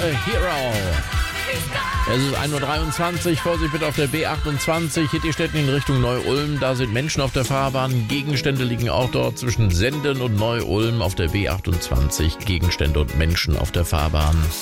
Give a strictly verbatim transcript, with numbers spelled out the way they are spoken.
a Hero. Es ist ein Uhr dreiundzwanzig, Vorsicht bitte auf der B achtundzwanzig, Hittistetten in Richtung Neu-Ulm. Da sind Menschen auf der Fahrbahn, Gegenstände liegen auch dort zwischen Senden und Neu-Ulm auf der B achtundzwanzig. Gegenstände und Menschen auf der Fahrbahn.